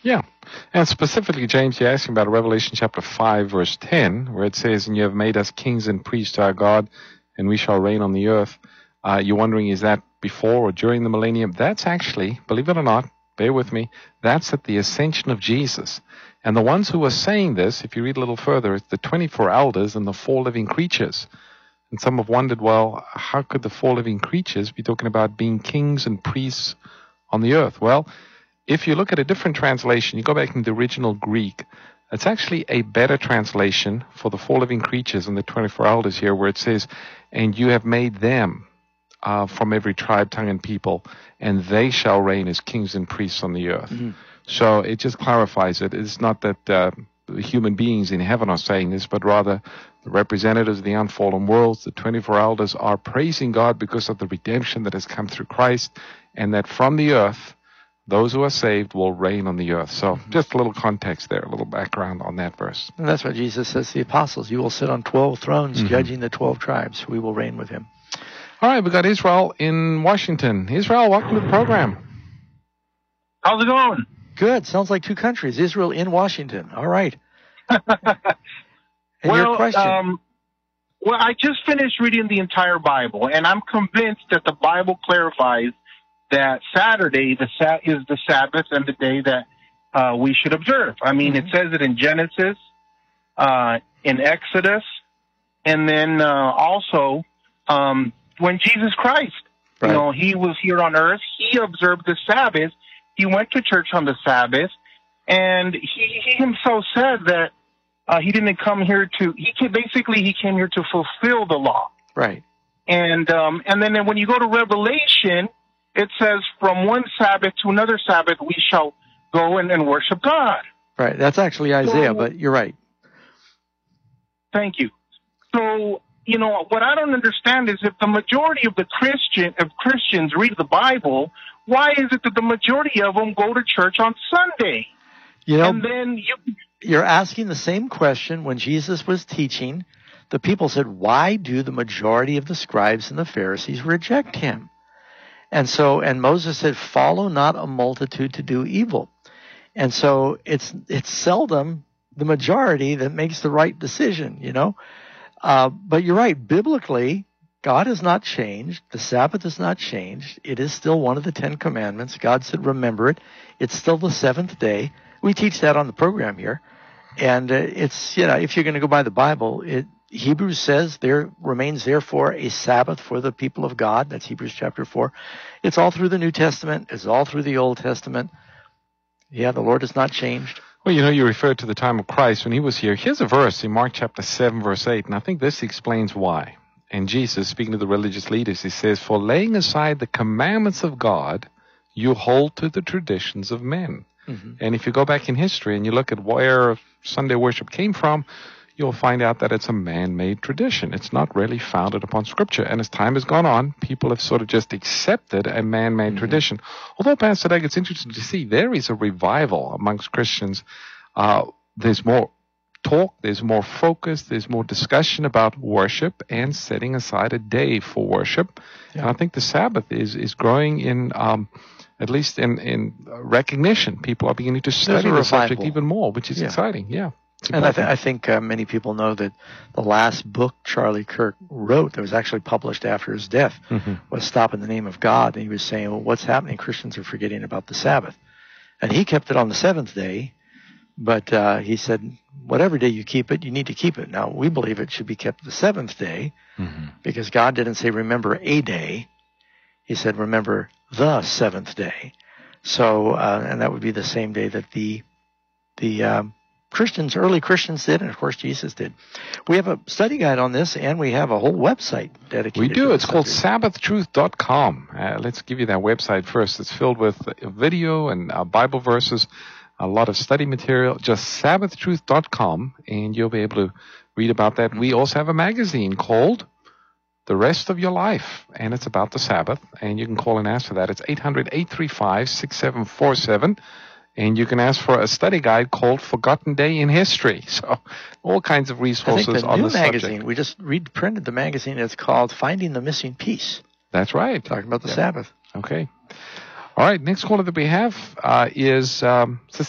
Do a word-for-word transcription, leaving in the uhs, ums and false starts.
Yeah. And specifically, James, you're asking about Revelation chapter five, verse ten, where it says, and you have made us kings and priests to our God, and we shall reign on the earth. Uh, you're wondering, is that before or during the millennium? That's actually, believe it or not, bear with me, that's at the ascension of Jesus. And the ones who are saying this, if you read a little further, it's the twenty-four elders and the four living creatures. And some have wondered, well, how could the four living creatures be talking about being kings and priests on the earth? Well, if you look at a different translation, you go back in the original Greek, it's actually a better translation for the four living creatures and the twenty-four elders here, where it says, and you have made them uh, from every tribe, tongue, and people, and they shall reign as kings and priests on the earth. Mm-hmm. So it just clarifies it. It's not that uh, the human beings in heaven are saying this, but rather the representatives of the unfallen worlds, the twenty-four elders, are praising God because of the redemption that has come through Christ, and that from the earth, those who are saved will reign on the earth. So mm-hmm. just a little context there, a little background on that verse. And that's what Jesus says to the apostles. You will sit on twelve thrones, mm-hmm. judging the twelve tribes. We will reign with him. All right, we got Israel in Washington. Israel, welcome to the program. How's it going? Good. Sounds like two countries. Israel in Washington. All right. And well, your question? Um, well, I just finished reading the entire Bible, and I'm convinced that the Bible clarifies that Saturday the sa- is the Sabbath and the day that uh, we should observe. I mean, mm-hmm. it says it in Genesis, uh, in Exodus, and then uh, also um, when Jesus Christ, right. you know, he was here on earth, he observed the Sabbath. He went to church on the Sabbath, and he, he himself said that uh, he didn't come here to, he came, basically he came here to fulfill the law. Right. And, um, and then when you go to Revelation, it says from one Sabbath to another Sabbath we shall go and, and worship God. Right. That's actually Isaiah, so, but you're right. Thank you. So, you know, what I don't understand is if the majority of the Christian of Christians read the Bible, why is it that the majority of them go to church on Sunday? You know, and then you, you're asking the same question when Jesus was teaching. The people said, why do the majority of the scribes and the Pharisees reject him? And so, and Moses said, follow not a multitude to do evil. And so it's it's seldom the majority that makes the right decision, you know. Uh, but you're right, biblically, God has not changed. The Sabbath has not changed. It is still one of the Ten Commandments. God said, remember it. It's still the seventh day. We teach that on the program here. And uh, it's, you know, if you're going to go by the Bible, it Hebrews says there remains therefore a Sabbath for the people of God. That's Hebrews chapter four. It's all through the New Testament. It's all through the Old Testament. Yeah, the Lord has not changed. Well, you know, you referred to the time of Christ when he was here. Here's a verse in Mark chapter seven, verse eight, and I think this explains why. And Jesus, speaking to the religious leaders, he says, for laying aside the commandments of God, you hold to the traditions of men. Mm-hmm. And if you go back in history and you look at where Sunday worship came from, you'll find out that it's a man-made tradition. It's not really founded upon Scripture. And as time has gone on, people have sort of just accepted a man-made mm-hmm. tradition. Although, Pastor Doug, it's interesting to see there is a revival amongst Christians. Uh, there's more talk, there's more focus, there's more discussion about worship and setting aside a day for worship. Yeah. And I think the Sabbath is, is growing in, um, at least in, in recognition. People are beginning to study the subject even more, which is yeah. exciting. Yeah. And I, th- I think uh, many people know that the last book Charlie Kirk wrote that was actually published after his death mm-hmm. was Stop in the Name of God. And he was saying, well, what's happening? Christians are forgetting about the Sabbath. And he kept it on the seventh day. But uh, he said, whatever day you keep it, you need to keep it. Now, we believe it should be kept the seventh day mm-hmm. because God didn't say remember a day. He said remember the seventh day. So, uh, and that would be the same day that the the um, Christians, early Christians did, and of course Jesus did. We have a study guide on this, and we have a whole website dedicated to it. We do. It's called Sabbath Truth dot com. Uh, let's give you that website first. It's filled with video and uh, Bible verses, a lot of study material. Just Sabbath Truth dot com, and you'll be able to read about that. We also have a magazine called The Rest of Your Life, and it's about the Sabbath, and you can call and ask for that. It's eight hundred, eight three five, six seven four seven. And you can ask for a study guide called Forgotten Day in History. So all kinds of resources I think the on new the magazine, subject. We just reprinted the magazine. It's called Finding the Missing Piece. That's right. Talking about the yeah. Sabbath. Okay. All right. Next caller that we have uh, is um,